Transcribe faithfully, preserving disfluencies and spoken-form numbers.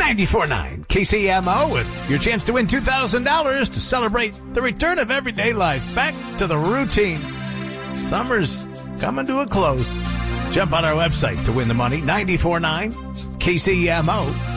ninety-four point nine K C M O with your chance to win two thousand dollars to celebrate the return of everyday life back to the routine. Summer's coming to a close. Jump on our website to win the money, ninety-four point nine K C M O